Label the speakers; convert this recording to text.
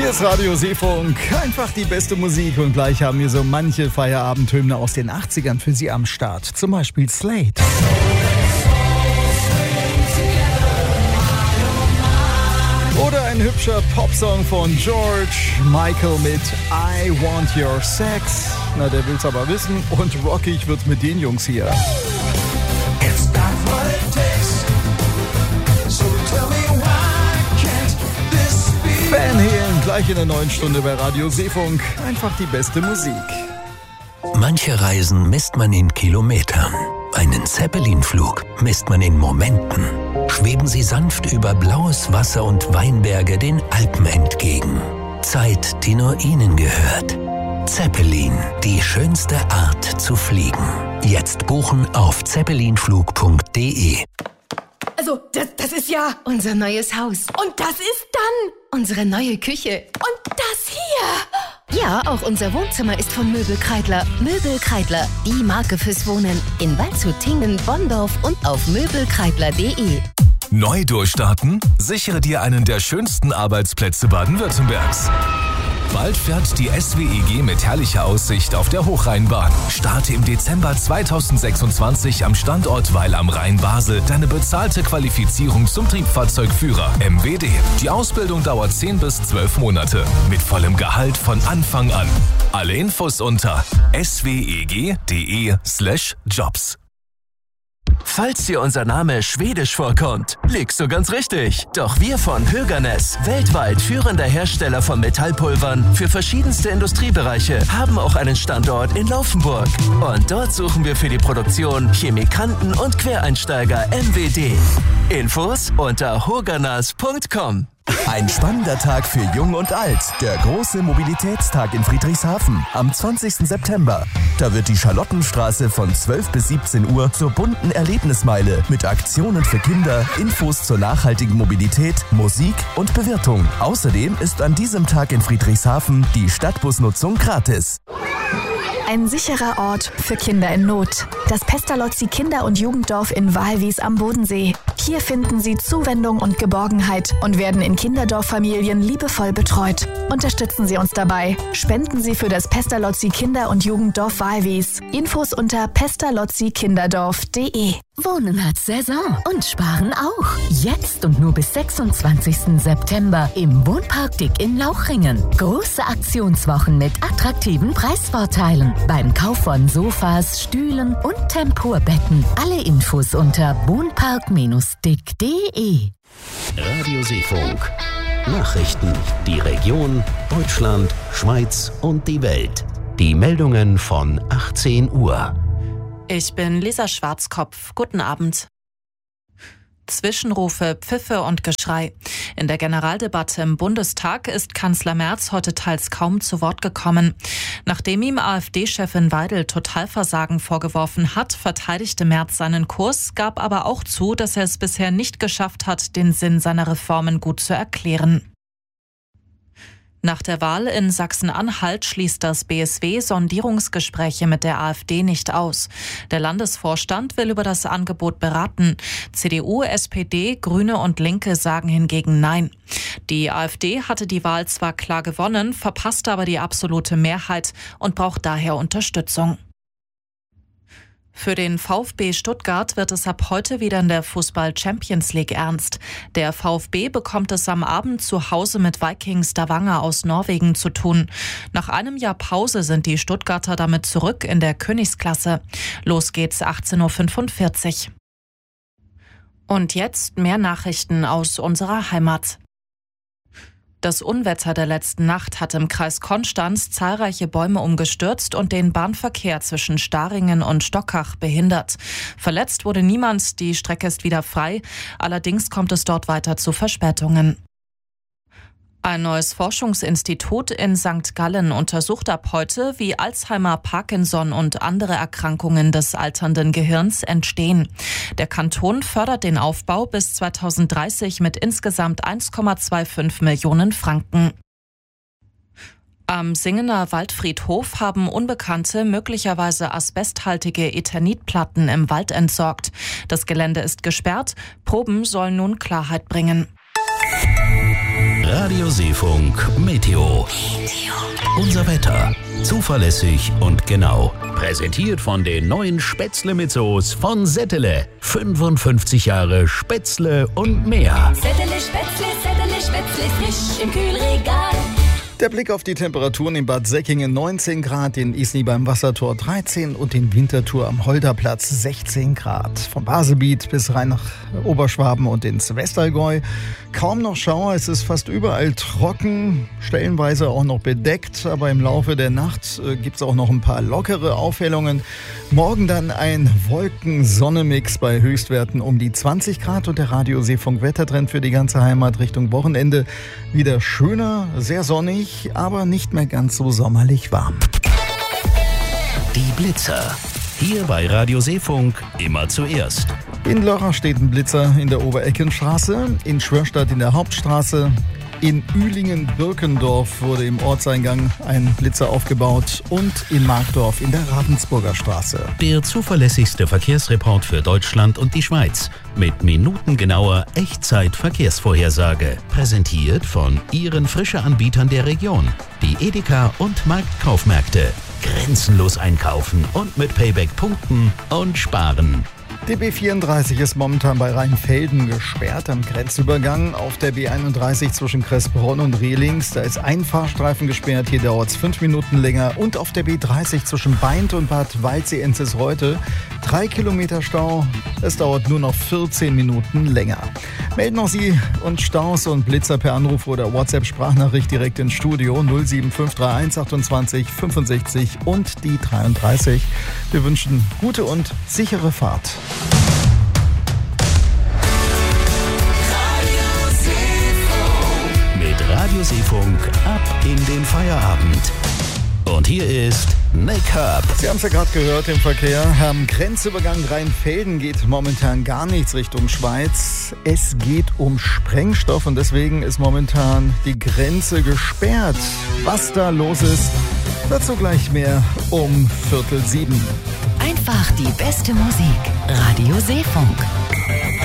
Speaker 1: Hier ist Radio Seefunk, einfach die beste Musik und gleich haben wir so manche Feierabendhymne aus den 80ern für Sie am Start. Zum Beispiel Slade. Oder ein hübscher Popsong von George Michael mit I Want Your Sex. Na, der will's aber wissen und rockig wird's mit den Jungs hier. Van Halen, gleich in der neuen Stunde bei Radio Seefunk. Einfach die beste Musik.
Speaker 2: Manche Reisen misst man in Kilometern. Einen Zeppelin-Flug misst man in Momenten. Schweben Sie sanft über blaues Wasser und Weinberge den Alpen entgegen. Zeit, die nur Ihnen gehört. Zeppelin, die schönste Art zu fliegen. Jetzt buchen auf zeppelinflug.de.
Speaker 3: Also, das ist ja
Speaker 4: unser neues Haus.
Speaker 3: Und das ist dann
Speaker 4: unsere neue Küche.
Speaker 3: Und das hier.
Speaker 4: Ja, auch unser Wohnzimmer ist von Möbel Kreidler. Möbel Kreidler, die Marke fürs Wohnen. In Waldshut, Tingen, Bonndorf und auf möbelkreidler.de.
Speaker 5: Neu durchstarten? Sichere dir einen der schönsten Arbeitsplätze Baden-Württembergs. Bald fährt die SWEG mit herrlicher Aussicht auf der Hochrheinbahn. Starte im Dezember 2026 am Standort Weil am Rhein Basel deine bezahlte Qualifizierung zum Triebfahrzeugführer MWD. Die Ausbildung dauert 10 bis 12 Monate mit vollem Gehalt von Anfang an. Alle Infos unter sweg.de/jobs.
Speaker 6: Falls dir unser Name schwedisch vorkommt, liegst du ganz richtig. Doch wir von Höganäs, weltweit führender Hersteller von Metallpulvern für verschiedenste Industriebereiche, haben auch einen Standort in Laufenburg. Und dort suchen wir für die Produktion Chemikanten und Quereinsteiger MWD. Infos unter hoganas.com.
Speaker 7: Ein spannender Tag für Jung und Alt. Der große Mobilitätstag in Friedrichshafen am 20. September. Da wird die Charlottenstraße von 12 bis 17 Uhr zur bunten Erlebnismeile mit Aktionen für Kinder, Infos zur nachhaltigen Mobilität, Musik und Bewirtung. Außerdem ist an diesem Tag in Friedrichshafen die Stadtbusnutzung gratis.
Speaker 8: Ein sicherer Ort für Kinder in Not. Das Pestalozzi Kinder- und Jugenddorf in Walwies am Bodensee. Hier finden Sie Zuwendung und Geborgenheit und werden in Kinderdorffamilien liebevoll betreut. Unterstützen Sie uns dabei. Spenden Sie für das Pestalozzi Kinder- und Jugenddorf Walwies. Infos unter pestalozzikinderdorf.de.
Speaker 9: Wohnen hat Saison und Sparen auch. Jetzt und nur bis 26. September im Wohnpark Dick in Lauchringen. Große Aktionswochen mit attraktiven Preisvorteilen. Beim Kauf von Sofas, Stühlen und Tempurbetten. Alle Infos unter wohnpark-dick.de.
Speaker 2: Radio Seefunk. Nachrichten. Die Region, Deutschland, Schweiz und die Welt. Die Meldungen von 18 Uhr.
Speaker 10: Ich bin Lisa Schwarzkopf. Guten Abend. Zwischenrufe, Pfiffe und Geschrei. In der Generaldebatte im Bundestag ist Kanzler Merz heute teils kaum zu Wort gekommen. Nachdem ihm AfD-Chefin Weidel Totalversagen vorgeworfen hat, verteidigte Merz seinen Kurs, gab aber auch zu, dass er es bisher nicht geschafft hat, den Sinn seiner Reformen gut zu erklären. Nach der Wahl in Sachsen-Anhalt schließt das BSW Sondierungsgespräche mit der AfD nicht aus. Der Landesvorstand will über das Angebot beraten. CDU, SPD, Grüne und Linke sagen hingegen Nein. Die AfD hatte die Wahl zwar klar gewonnen, verpasste aber die absolute Mehrheit und braucht daher Unterstützung. Für den VfB Stuttgart wird es ab heute wieder in der Fußball-Champions League ernst. Der VfB bekommt es am Abend zu Hause mit Viking Stavanger aus Norwegen zu tun. Nach einem Jahr Pause sind die Stuttgarter damit zurück in der Königsklasse. Los geht's 18:45 Uhr. Und jetzt mehr Nachrichten aus unserer Heimat. Das Unwetter der letzten Nacht hat im Kreis Konstanz zahlreiche Bäume umgestürzt und den Bahnverkehr zwischen Staringen und Stockach behindert. Verletzt wurde niemand, die Strecke ist wieder frei. Allerdings kommt es dort weiter zu Verspätungen. Ein neues Forschungsinstitut in St. Gallen untersucht ab heute, wie Alzheimer, Parkinson und andere Erkrankungen des alternden Gehirns entstehen. Der Kanton fördert den Aufbau bis 2030 mit insgesamt 1,25 Millionen Franken. Am Singener Waldfriedhof haben Unbekannte möglicherweise asbesthaltige Eternitplatten im Wald entsorgt. Das Gelände ist gesperrt. Proben sollen nun Klarheit bringen.
Speaker 2: Radio Seefunk Meteo. Unser Wetter. Zuverlässig und genau. Präsentiert von den neuen Spätzle mit Soße von Settele. 55 Jahre Spätzle und mehr.
Speaker 3: Settele Spätzle, frisch im Kühlregal.
Speaker 1: Der Blick auf die Temperaturen in Bad Säckingen 19 Grad, in Isny beim Wassertor 13 und in Winterthur am Holderplatz 16 Grad. Vom Baselbiet bis rein nach Oberschwaben und ins Westallgäu. Kaum noch Schauer, es ist fast überall trocken, stellenweise auch noch bedeckt, aber im Laufe der Nacht gibt es auch noch ein paar lockere Aufhellungen. Morgen dann ein Wolken-Sonne-Mix bei Höchstwerten um die 20 Grad und der Radio-Seefunk-Wettertrend für die ganze Heimat Richtung Wochenende wieder schöner, sehr sonnig, aber nicht mehr ganz so sommerlich warm.
Speaker 2: Die Blitzer. Hier bei Radio Seefunk immer zuerst.
Speaker 1: In Lörrach steht ein Blitzer in der Obereckenstraße, in Schwörstadt in der Hauptstraße. In Ühlingen-Birkendorf wurde im Ortseingang ein Blitzer aufgebaut und in Markdorf in der Ravensburger Straße.
Speaker 2: Der zuverlässigste Verkehrsreport für Deutschland und die Schweiz. Mit minutengenauer Echtzeit-Verkehrsvorhersage. Präsentiert von Ihren Frische-Anbietern der Region. Die Edeka und Marktkaufmärkte. Grenzenlos einkaufen und mit Payback punkten und sparen.
Speaker 1: Die B34 ist momentan bei Rheinfelden gesperrt am Grenzübergang. Auf der B31 zwischen Kressbronn und Rehlings, da ist ein Fahrstreifen gesperrt, hier dauert es 5 Minuten länger. Und auf der B30 zwischen Baindt und Bad Waldsee-Enzesreuth 3 Kilometer Stau, es dauert nur noch 14 Minuten länger. Melden auch Sie uns Staus und Blitzer per Anruf oder WhatsApp-Sprachnachricht direkt ins Studio 07531 28 65 und die 33. Wir wünschen gute und sichere Fahrt.
Speaker 2: Mit Radio Seefunk ab in den Feierabend. Und hier ist Nick Hub.
Speaker 1: Sie haben es ja gerade gehört im Verkehr. Am Grenzübergang Rheinfelden geht momentan gar nichts Richtung Schweiz. Es geht um Sprengstoff und deswegen ist momentan die Grenze gesperrt. Was da los ist, dazu gleich mehr um 6:45.
Speaker 4: Einfach die beste Musik. Radio Seefunk.